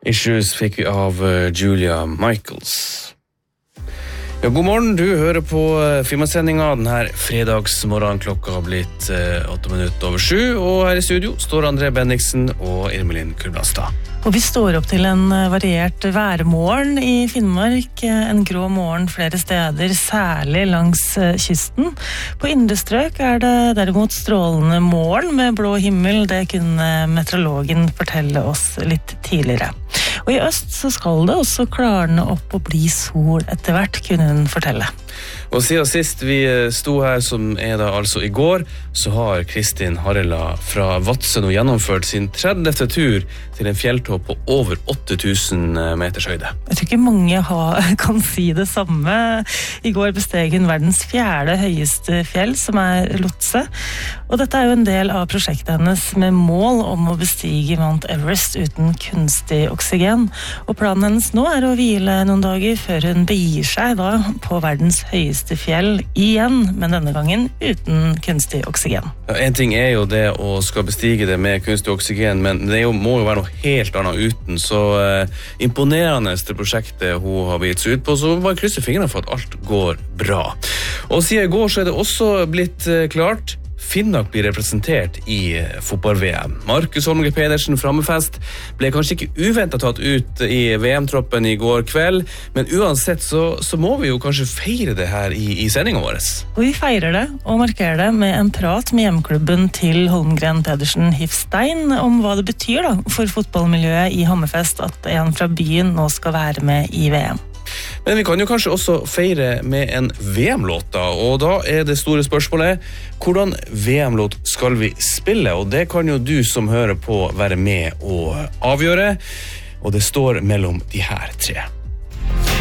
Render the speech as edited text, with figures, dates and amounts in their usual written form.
Issues fikk vi av Julia Michaels. Ja, god morgen, du hører på filmsendinga denne fredagsmorgen. Klokka har blitt 7:08, og her i studio står André Bendiksen og Irmelin Kurblastad. Og vi står opp til en variert værmorgen i Finnmark, en grå morgen flere steder, særlig langs kysten. På indre strøk det derimot strålende morgen med blå himmel, det kunne meteorologen fortelle oss litt tidligere. Og i øst så skal det også klarne opp og bli sol etter hvert, kunne hun fortelle. Og siden sist vi sto her, som da altså i går, så har Kristin Harrela fra Vadsø nå gjennomført sin 30. tur til en fjelltopp på over 8000 meters høyde. Jeg tror ikke mange kan si det samme. I går besteg hun verdens 4. høyeste fjell, som Lhotse. Og dette jo en del av prosjektet hennes med mål om å bestige Mount Everest uten kunstig oksygen. Og planen hennes nå å hvile noen dager før hun begir seg da på verdens høyeste fjell igjen, men denne gangen uten kunstig oksygen. Ja, en ting jo det å skal bestige det med kunstig oksygen, men det må jo være noe helt annet uten, så imponerende det prosjektet hun har begitt seg ut på, så bare krysser fingrene for at alt går bra. Og siden i går så det også blitt klart, Finnmark blir representert i fotball-VM. Markus Holmgren Pedersen Frammefest ble kanskje ikke uventet tatt ut i VM-troppen i går kveld, men uansett så må vi jo kanskje feire det her i sendingen vår. Og vi feirer det og markerer det med en prat med hjemklubben til Holmgren Pedersen Hifstein om hva det betyr da for fotballmiljøet i Hammerfest at en fra byen nå skal være med i VM. Men vi kan jo kanskje også feire med en VM-låt da, og da det store spørsmålet, hvordan VM-låt skal vi spille? Og det kan jo du som hører på være med og avgjøre, og det står mellom de her tre.